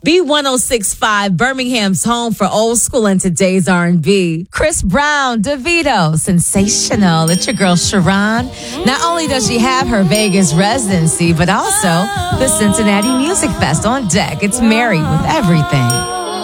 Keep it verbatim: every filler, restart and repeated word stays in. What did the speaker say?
B one oh six point five, Birmingham's home for old school and today's R and B. Chris Brown, DeVito, sensational. It's your girl, Sharon. Not only does she have her Vegas residency, but also the Cincinnati Music Fest on deck. It's married with everything.